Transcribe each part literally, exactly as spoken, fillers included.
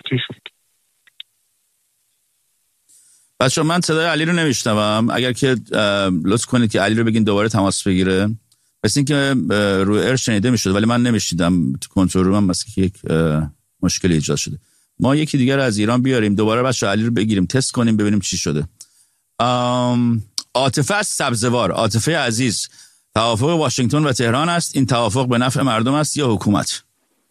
قطعی شد. بچه‌ها من صدای علی رو نمیشنوم، اگر که لطف کنید که علی رو بگین دوباره تماس بگیره. پس این که روی ایر شنیده میشد ولی من نمیشیدم، تو کنترل روم مثلا که یک مشکلی ایجاد شده. ما یکی دیگر از ایران بیاریم دوباره بچه‌ها علی رو بگیریم تست کنیم ببینیم چی شده. عاطفه از سبزوار، عاطفه عزیز، توافق واشنگتن و تهران است، این توافق به نفع مردم است یا حکومت؟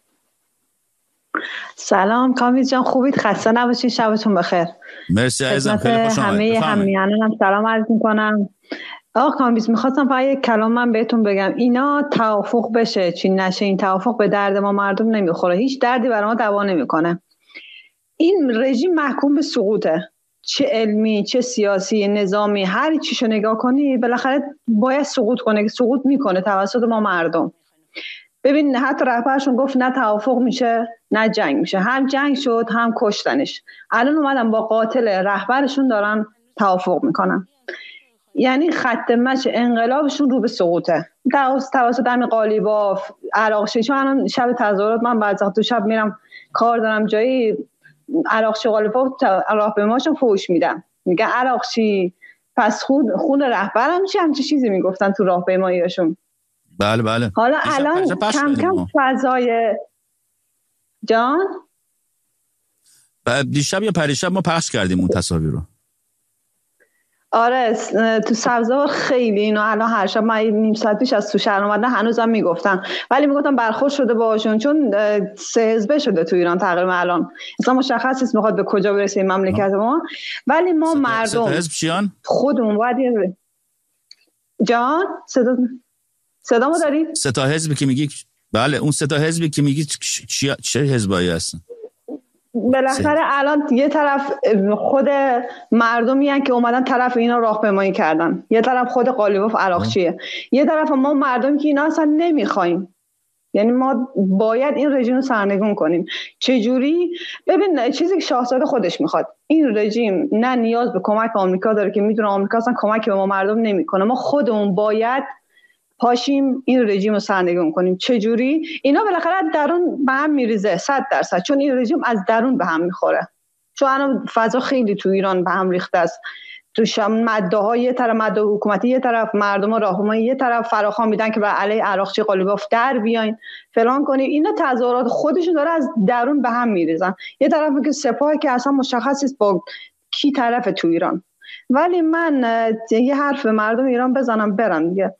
سلام کامیز جان، خوبید؟ خسته نباشید، شبتون بخیر. مرسی عزیزم، خیلی خوش آمدید. همه همیهنانم سلام عرض میکنم. آقا کامیز میخواستم فقط یک کلام من بهتون بگم، اینا توافق بشه چی نشه، این توافق به درد ما مردم نمیخوره، هیچ دردی برای ما دوا نمیکنه. این رژیم محکوم به سقوطه، چه علمی چه سیاسی نظامی، هر چیشو نگاه کنی بالاخره باید سقوط کنه، سقوط میکنه توسط ما مردم. ببین حتی رهبرشون گفت نه توافق میشه نه جنگ میشه، هم جنگ شد هم کشتنش. الان اومدن با قاتل رهبرشون دارن توافق میکنن، یعنی خط مشی انقلابشون رو به سقوطه. توسط همین قالیباف عراقچی، چون الان شب تظاهرات من بعضی وقتا شب میرم کار دارم جایی، عراقچی قالیباف راهپیماشون فوش میدن، میگن عراقچی پس خون خون رهبرم چی، همچین چیزی میگفتن تو راهپیماییشون. بله بله. حالا الان کم کم فضای جان دیشب یا پریشب ما پخش کردیم اون تصاویر رو. آره تو سبزوار خیلی اینو الان هر شب من نیم ساعت پیش از تو شهر اومدن هنوزم میگفتن، ولی میگفتن برخورد شده باهاشون، چون سه حزبه شده تو ایران تقریبا الان، اصلا مشخص نیست میخواد به کجا برسه این مملکت ما. ولی ما ستا مردم ستا حزب چیان؟ خودمون باید جان صدا صدا ما داریم سه تا حزبی که میگی، بله اون سه تا حزبی که میگی چی چه حزبایی هستن؟ بالاخره الان یه طرف خود مردمی هستن که اومدن طرف اینا راهپیمایی کردن، یه طرف خود قالیباف عراقچیه، یه طرف ما مردمی که اینا اصلا نمیخوایم. یعنی ما باید این رژیم رو سرنگون کنیم. چجوری؟ ببین چیزی که شاهزاده خودش میخواد، این رژیم نه نیاز به کمک آمریکا داره که میدونه آمریکا اصلا کمک به ما مردم نمیکنه، ما خودمون باید پاشیم این رژیم رو سرنگون کنیم. چجوری؟ اینا بالاخره درون به هم میریزه صد درصد، چون این رژیم از درون به هم میخوره. چون الان فضا خیلی تو ایران به هم ریخته است، تو شم مده ها یه طرف، مده حکومتی یه طرف، مردم راهپیمایی یه طرف، فراخوان میدن که بر علیه عراقچی قالیباف در بیاین فلان کنین. اینا تظاهرات خودشون داره از درون به هم میریزن. یه طرف که سپاهی که اصلا مشخص است با کی طرف تو ایران. ولی من یه حرف مردم ایران بزنم برم دیگه،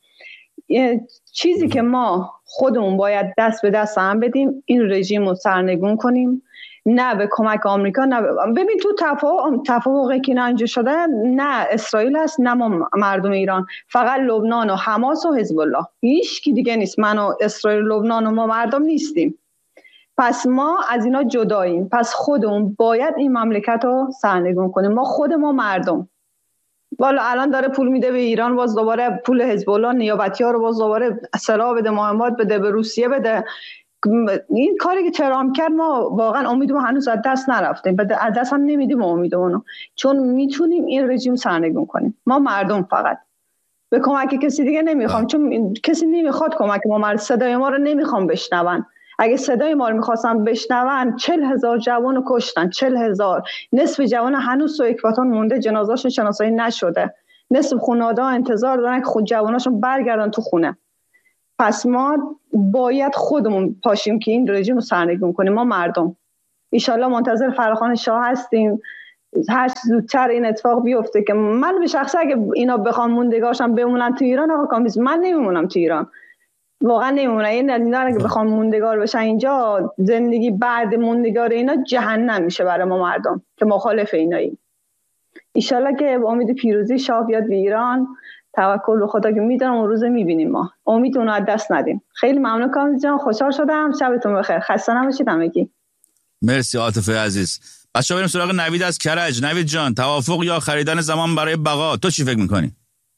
چیزی که ما خودمون باید دست به دست هم بدیم، این رژیم رو سرنگون کنیم، نه به کمک آمریکا، نه به... ببین تو تفاوق تفاوقی که اینجا شده، نه اسرائیل هست نه ما مردم ایران، فقط لبنان و حماس و حزب الله، هیچ کی دیگه نیست. من و اسرائیل و لبنان و ما مردم نیستیم، پس ما از اینا جداییم. پس خودمون باید این مملکت رو سرنگون کنیم، ما خود ما مردم. والا الان داره پول میده به ایران، باز دوباره پول حزب الله نیابتی‌ها رو باز دوباره سلاح بده، مهمات بده، به روسیه بده. این کاری که ترامپ کرد ما واقعا امیدمون هنوز از دست نرفته، از دست هم نمیدیم امیدمونو، چون میتونیم این رژیم سرنگون کنیم. ما مردم فقط به کمک کسی دیگه نمیخوام، چون کسی نمیخواد کمک ما، مرد صدای ما رو نمیخوام بشنون. اگه صدای ما رو میخواستن بشنون چل هزار جوان رو کشتن، چل هزار، نصف جوان هنوز تو اکباتان مونده، جنازه‌شون شناسایی نشده، نصف خانواده انتظار دارن که خود جواناشون برگردن تو خونه. پس ما باید خودمون پاشیم که این رژیم رو سرنگون کنیم، ما مردم. ایشالله منتظر فراخوان شاه هستیم، هر زودتر این اتفاق بیفته که من به شخصه اگه اینا بخوام موندگارشم بمونن تو ایران، آقا کامیز من نمیمونم تو ایران، واقعا نمیمونم. این اینا اگه بخوام موندگار بشن اینجا، زندگی بعد موندگار اینا جهنم میشه برای ما مردم که مخالف ایناییم. ایشالله که با امید پیروزی شاه بیاد به ایران، توکل به خدا که میدونم اون روز میبینیم، ما امید اون رو از دست ندیم. خیلی ممنون کامیز جان، خوشحال شدم، شبتون بخیر، خسته نباشید همگی. مرسی عاطفه عزیز. بچه‌ها بریم سراغ نوید از کرج. نوید جان، توافق یا خریدن زمان برای بقا، تو چی فکر می‌کنی؟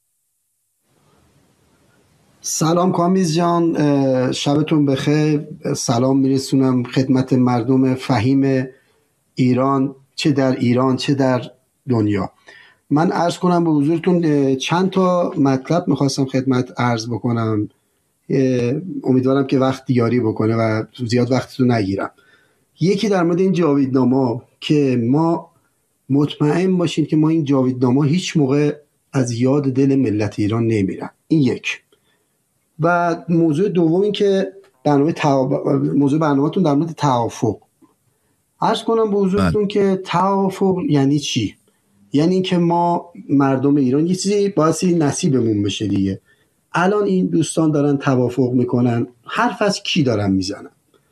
سلام کامیز جان، شبتون بخیر. سلام میرسونم خدمت مردم فهیم ایران، چه در ایران چه در دنیا. من عرض کنم به حضورتون چند تا مطلب میخواستم خدمت عرض بکنم، امیدوارم که وقت یاری بکنه و زیاد وقتتون نگیرم. یکی در مورد این جاویدنامه که ما مطمئن باشیم که ما این جاویدنامه هیچ موقع از یاد دل ملت ایران نمیرن. این یک. و موضوع دوم این که برنامه تعا... موضوع برنامه‌تون در مورد توافق. عرض کنم به حضورتون که توافق یعنی چی؟ یعنی اینکه ما مردم ایران یه چیزی باعثی نصیبمون بشه دیگه. الان این دوستان دارن توافق میکنن، حرف از کی دارن میزنن؟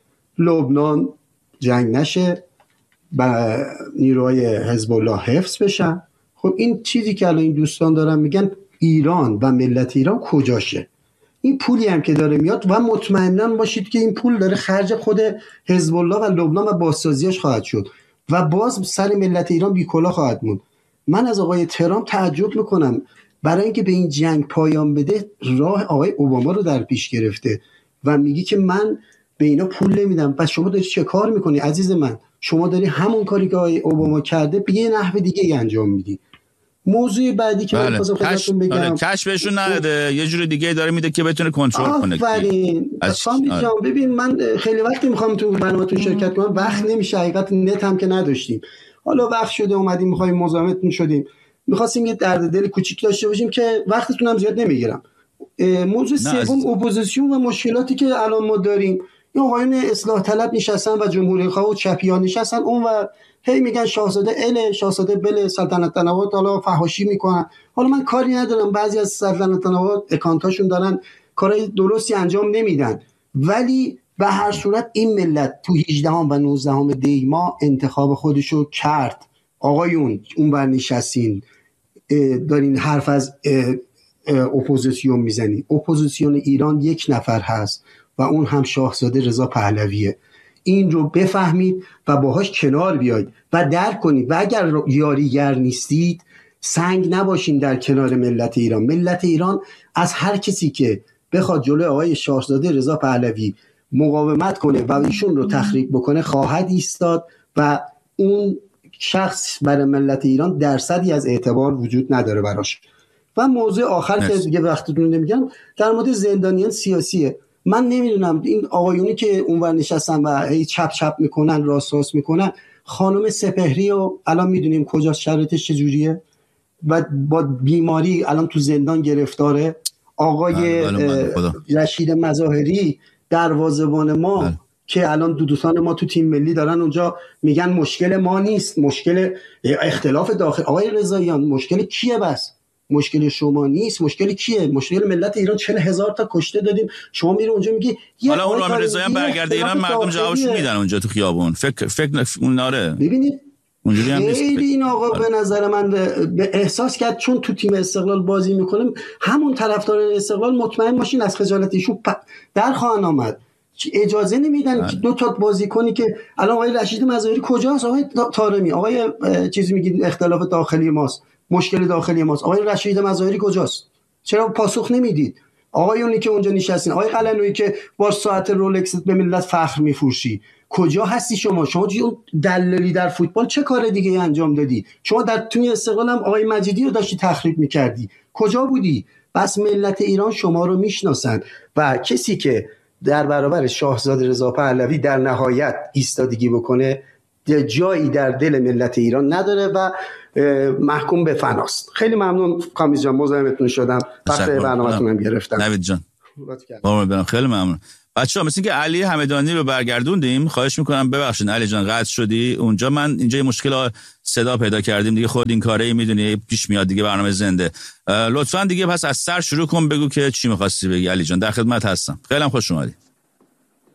لبنان جنگ نشه، با نیروهای حزب الله حفظ بشن. خب این چیزی که الان این دوستان دارن میگن ایران و ملت ایران کجاشه؟ این پولی هم که داره میاد و مطمئنن باشید که این پول داره خرج خود حزب الله و لبنان و بازسازیش خواهد شد و باز سر ملت ایران بیکلا خواهد موند. من از آقای ترامپ تعجب میکنم، برای اینکه به این جنگ پایان بده راه آقای اوباما رو در پیش گرفته و میگی که من به اینا پول نمیدم. پس شما داری چه کار میکنی عزیز من؟ شما داری همون کاری که آقای اوباما کرده به یه نحو دیگه ای انجام میدی. موضوع بعدی که من خواستم خدمتتون بگم، کش بهشون نده، یه جور دیگه داره میده که بتونه کنترل کنه. آفرین. سامی جان ببین من خیلی وقتی میخوام تو برنامه‌تون شرکت کنم، وقت نمیشه، حقیقت نت هم که نداشتیم. حالا وقت شده اومدیم میخوایم مزاحمتون شدیم، میخواستیم یه درد دل کوچیک داشته باشیم که وقتتون هم زیاد نمیگیرم. موضوع سوم اپوزیسیون و مشکلاتی که الان ما داریم. این آقایون اصلاح طلب نشستن و جمهوری خواه و چپیان نشستن اون و هی میگن شاهزاده ال شاهزاده بل سلطنت نواد حالا فحاشی میکنن. حالا من کاری ندارم، بعضی از سلطنت نواد اکانتاشون دارن کارهای درستی انجام نمیدن، ولی به هر صورت این ملت تو هجدهم و نوزدهم دی ما انتخاب خودشو کرد. آقایون اون بر نشستین دارین حرف از اپوزیسیون میزنی. اپوزیسیون ایران یک نفر هست و اون هم شاهزاده رضا پهلویه. این رو بفهمید و باهاش کنار بیاید و درک کنید و اگر یاریگر نیستید سنگ نباشین در کنار ملت ایران. ملت ایران از هر کسی که بخواد جلوی آقای شاهزاده رضا پهلوی مقاومت کنه و ایشون رو تخریب بکنه خواهد ایستاد و اون شخص برای ملت ایران درصدی از اعتبار وجود نداره براش. و موضوع آخر نس. که دیگه وقتتون نمیگم در مورد زندانیان سیاسیه. من نمیدونم این آقایونی که اونور نشستن و هی چپ چپ میکنن راست راست میکنن، خانم سپهری و الان میدونیم کجاست، شرایطش چجوریه و با بیماری الان تو زندان گرفتاره. آقای رشید مظاهری دروازه‌بان ما بله. که الان دو دوستان ما تو تیم ملی دارن اونجا میگن مشکل ما نیست، مشکل اختلاف داخل. آقای رضاییان مشکل کیه؟ بس مشکل شما نیست، مشکل کیه؟ مشکل ملت ایران. چهل هزار تا کشته دادیم، شما میره اونجا میگی حالا اون رامین رضاییان برگرده ایران، مردم جوابشون میدن اونجا تو خیابون. فکر فکر اون ناره. ببینید اونجوری هم نیست. خیلی این آقا به نظر من به احساس کرد چون تو تیم استقلال بازی میکنیم همون طرفدار استقلال مطمئن باشین از خجالت ایشون در خواهند آمد. اجازه نمیدن که دو تا بازیکنی که الان آقای رشید مظاهری کجاست، آقای طارمی، آقای چیزی میگید اختلاف داخلی ماست، مشکل داخلی ماست، آقای رشید مظاهری کجاست؟ چرا پاسخ نمیدید؟ آقایونی که اونجا نشستین، آقای قلنویی که با ساعت رولکس به ملت فخر میفروشی، کجا هستی شما؟ شما اون دلالی در فوتبال چه کار دیگه انجام دادی؟ شما در توی استقلال هم آقای مجیدی رو داشتی تخریب میکردی، کجا بودی؟ بس ملت ایران شما رو میشناسن و کسی که در برابر شاهزاده رضا پهلوی در نهایت ایستادگی بکنه جایی در دل ملت ایران نداره و محکوم به فناست. خیلی ممنون کامیز جان، مزاحمتون شدم، وقت برنامه‌تون هم گرفتم. نوید جان قربان، خیلی ممنون. بچه‌ها مثل اینکه علی همدانی رو برگردوندیم، خواهش میکنم ببخشید علی جان قطع شدی اونجا. من اینجا یه مشکل صدا پیدا کردیم دیگه، خود این کاره میدونی پیش میاد دیگه، برنامه زنده. لطفاً دیگه پس از سر شروع کن، بگو که چی می‌خواستی بگی علی جان. در خدمت هستم. خیلی خوش اومدی.